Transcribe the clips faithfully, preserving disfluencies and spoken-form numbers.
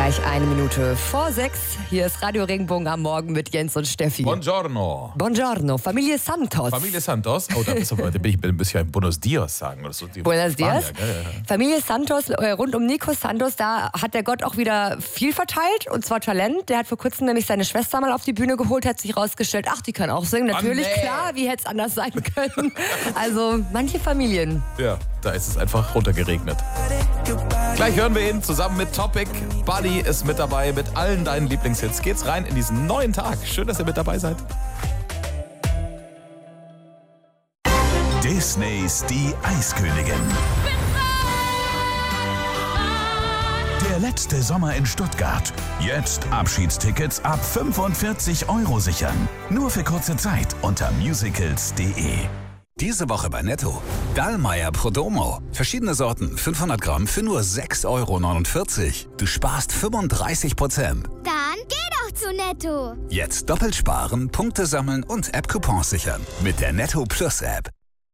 Gleich eine Minute vor sechs. Hier ist Radio Regenbogen am Morgen mit Jens und Steffi. Buongiorno. Buongiorno. Familie Santos. Familie Santos. Oh, da bist du, da bin ich ein bisschen Buenos Dias sagen. Oder so. Buenos Dias. Ja, ja, ja. Familie Santos, äh, rund um Nico Santos, da hat der Gott auch wieder viel verteilt. Und zwar Talent. Der hat vor kurzem nämlich seine Schwester mal auf die Bühne geholt, hat sich rausgestellt, ach, die kann auch singen. Natürlich, oh, nee. Klar, wie hätte es anders sein können. Also manche Familien. Ja, da ist es einfach runtergeregnet. Gleich hören wir ihn zusammen mit Topic. Buddy ist mit dabei mit allen deinen Lieblingshits. Geht's rein in diesen neuen Tag. Schön, dass ihr mit dabei seid. Disneys Die Eiskönigin. Der letzte Sommer in Stuttgart. Jetzt Abschiedstickets ab fünfundvierzig Euro sichern. Nur für kurze Zeit unter musicals punkt de. Diese Woche bei Netto. Dallmayr Prodomo. Verschiedene Sorten, fünfhundert Gramm für nur sechs Euro neunundvierzig. Du sparst fünfunddreißig Prozent. Dann geh doch zu Netto. Jetzt doppelt sparen, Punkte sammeln und App-Coupons sichern. Mit der Netto Plus App.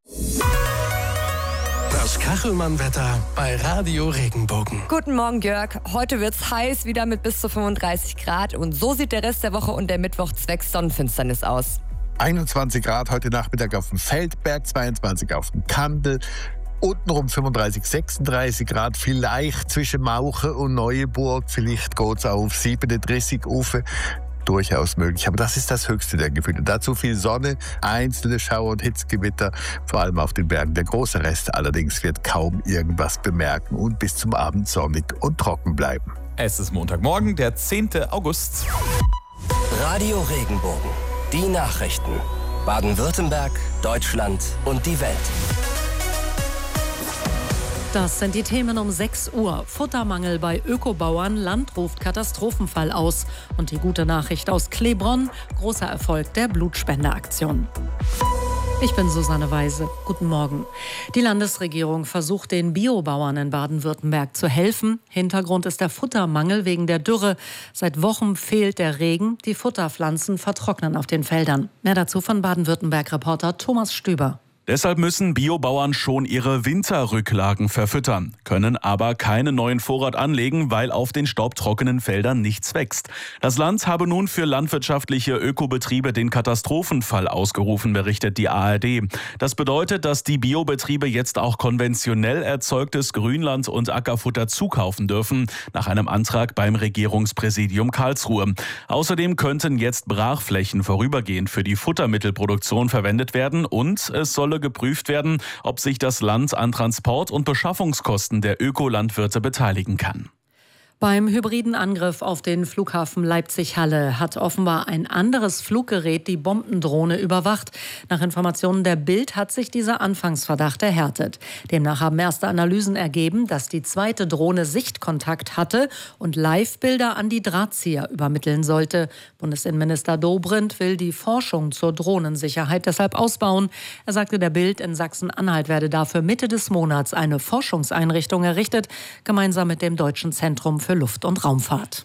Das Kachelmann-Wetter bei Radio Regenbogen. Guten Morgen, Jörg. Heute wird's heiß, wieder mit bis zu fünfunddreißig Grad. Und so sieht der Rest der Woche und der Mittwoch zwecks Sonnenfinsternis aus. einundzwanzig Grad heute Nachmittag auf dem Feldberg, zweiundzwanzig auf dem Kandel. Untenrum fünfunddreißig, sechsunddreißig Grad, vielleicht zwischen Mauche und Neuenburg. Vielleicht geht es auch auf siebenunddreißig auf. Durchaus möglich, aber das ist das höchste der Gefühle. Dazu viel Sonne, einzelne Schauer und Hitzgewitter, vor allem auf den Bergen. Der große Rest allerdings wird kaum irgendwas bemerken und bis zum Abend sonnig und trocken bleiben. Es ist Montagmorgen, der zehnten August. Radio Regenbogen. Die Nachrichten. Baden-Württemberg, Deutschland und die Welt. Das sind die Themen um sechs Uhr. Futtermangel bei Ökobauern, Land ruft Katastrophenfall aus. Und die gute Nachricht aus Klebronn, großer Erfolg der Blutspendeaktion. Ich bin Susanne Weise. Guten Morgen. Die Landesregierung versucht, den Biobauern in Baden-Württemberg zu helfen. Hintergrund ist der Futtermangel wegen der Dürre. Seit Wochen fehlt der Regen. Die Futterpflanzen vertrocknen auf den Feldern. Mehr dazu von Baden-Württemberg-Reporter Thomas Stüber. Deshalb müssen Biobauern schon ihre Winterrücklagen verfüttern, können aber keinen neuen Vorrat anlegen, weil auf den staubtrockenen Feldern nichts wächst. Das Land habe nun für landwirtschaftliche Ökobetriebe den Katastrophenfall ausgerufen, berichtet die A R D. Das bedeutet, dass die Biobetriebe jetzt auch konventionell erzeugtes Grünland und Ackerfutter zukaufen dürfen, nach einem Antrag beim Regierungspräsidium Karlsruhe. Außerdem könnten jetzt Brachflächen vorübergehend für die Futtermittelproduktion verwendet werden und es solle geprüft werden, ob sich das Land an Transport- und Beschaffungskosten der Ökolandwirte beteiligen kann. Beim hybriden Angriff auf den Flughafen Leipzig-Halle hat offenbar ein anderes Fluggerät die Bombendrohne überwacht. Nach Informationen der Bild hat sich dieser Anfangsverdacht erhärtet. Demnach haben erste Analysen ergeben, dass die zweite Drohne Sichtkontakt hatte und Live-Bilder an die Drahtzieher übermitteln sollte. Bundesinnenminister Dobrindt will die Forschung zur Drohnensicherheit deshalb ausbauen. Er sagte der Bild, in Sachsen-Anhalt werde dafür Mitte des Monats eine Forschungseinrichtung errichtet, gemeinsam mit dem Deutschen Zentrum für für Luft- und Raumfahrt.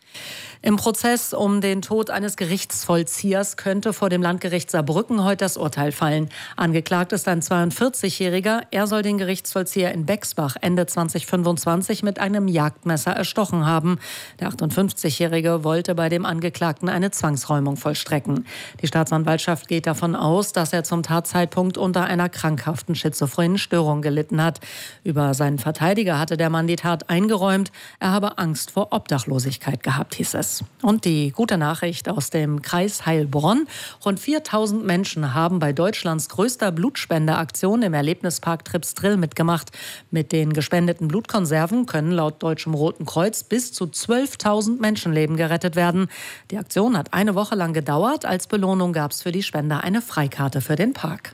Im Prozess um den Tod eines Gerichtsvollziehers könnte vor dem Landgericht Saarbrücken heute das Urteil fallen. Angeklagt ist ein zweiundvierzigjähriger. Er soll den Gerichtsvollzieher in Bexbach Ende zweitausendfünfundzwanzig mit einem Jagdmesser erstochen haben. Der achtundfünfzigjährige wollte bei dem Angeklagten eine Zwangsräumung vollstrecken. Die Staatsanwaltschaft geht davon aus, dass er zum Tatzeitpunkt unter einer krankhaften schizophrenen Störung gelitten hat. Über seinen Verteidiger hatte der Mann die Tat eingeräumt. Er habe Angst vor Obdachlosigkeit gehabt, hieß es. Und die gute Nachricht aus dem Kreis Heilbronn. Rund viertausend Menschen haben bei Deutschlands größter Blutspendeaktion im Erlebnispark Tripsdrill mitgemacht. Mit den gespendeten Blutkonserven können laut Deutschem Roten Kreuz bis zu zwölftausend Menschenleben gerettet werden. Die Aktion hat eine Woche lang gedauert. Als Belohnung gab es für die Spender eine Freikarte für den Park.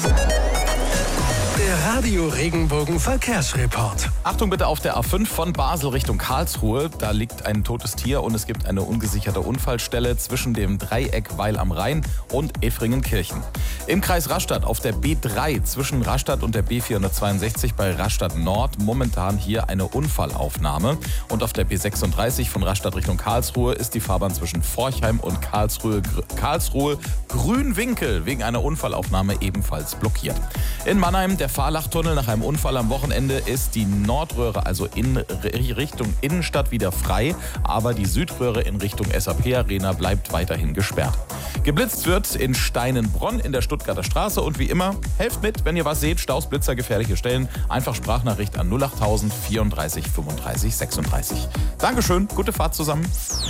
Der Radio Regenbogen Verkehrsreport. Achtung bitte auf der A fünf von Basel Richtung Karlsruhe. Da liegt ein totes Tier und es gibt eine ungesicherte Unfallstelle zwischen dem Dreieck Weil am Rhein und Effringenkirchen. Im Kreis Rastatt auf der B drei zwischen Rastatt und der B vierhundertzweiundsechzig bei Rastatt Nord momentan hier eine Unfallaufnahme. Und auf der B sechsunddreißig von Rastatt Richtung Karlsruhe ist die Fahrbahn zwischen Forchheim und Karlsruhe, Karlsruhe Grünwinkel wegen einer Unfallaufnahme ebenfalls blockiert. In Mannheim der Fahrlach Flachtunnel nach einem Unfall am Wochenende ist die Nordröhre, also in Richtung Innenstadt, wieder frei, aber die Südröhre in Richtung S A P Arena bleibt weiterhin gesperrt. Geblitzt wird in Steinenbronn in der Stuttgarter Straße und wie immer, helft mit, wenn ihr was seht, Staus, Blitzer, gefährliche Stellen, einfach Sprachnachricht an null acht tausend vierunddreißig fünfunddreißig sechsunddreißig. Dankeschön, gute Fahrt zusammen.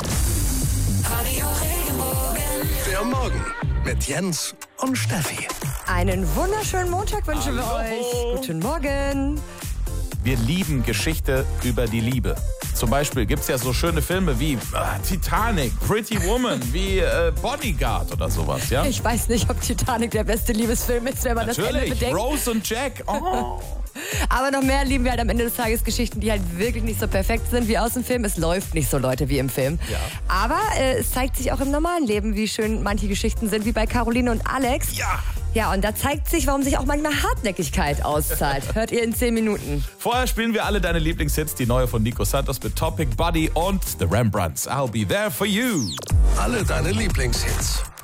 Der Morgen mit Jens und Steffi. Einen wunderschönen Montag wünschen wir euch. Guten Morgen. Wir lieben Geschichte über die Liebe. Zum Beispiel gibt es ja so schöne Filme wie äh, Titanic, Pretty Woman, wie äh, Bodyguard oder sowas, ja? Ich weiß nicht, ob Titanic der beste Liebesfilm ist, wenn man Natürlich, das Ende bedenkt. Rose und Jack. Oh. Aber noch mehr lieben wir halt am Ende des Tages Geschichten, die halt wirklich nicht so perfekt sind wie aus dem Film. Es läuft nicht so, Leute, wie im Film. Ja. Aber äh, es zeigt sich auch im normalen Leben, wie schön manche Geschichten sind, wie bei Caroline und Alex. Ja. Ja, und da zeigt sich, warum sich auch manchmal Hartnäckigkeit auszahlt. Hört ihr in zehn Minuten. Vorher spielen wir alle deine Lieblingshits, die neue von Nico Santos mit Topic, Buddy und The Rembrandts. I'll be there for you. Alle deine Lieblingshits.